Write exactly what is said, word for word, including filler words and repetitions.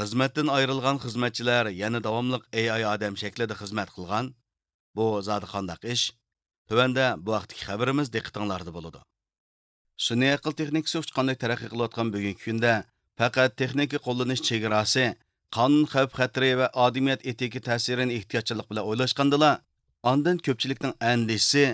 Xizmatdan ayrilgan xizmatchilar yana davomliq A I odam shaklida xizmat qilgan. Bu zodi qandaq ish? Tövəndə bu vaqtdagi xabarimiz diqqətinizdə bo'ladi. Sun'iy aql texnikasi qanday taraqqiy qilayotgan bugungi kunda faqat texnika qo'llanish chegarasi, qonun xavf-xatari va odamiyat etiki ta'sirini ehtiyotchilik bilan o'ylashgandala, ondan ko'pchilikning andishisi